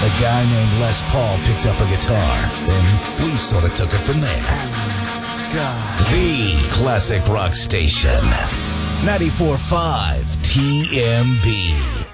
A guy named Les Paul picked up a guitar. Then we sort of took it from there. God. The classic rock station. 94.5 TMB.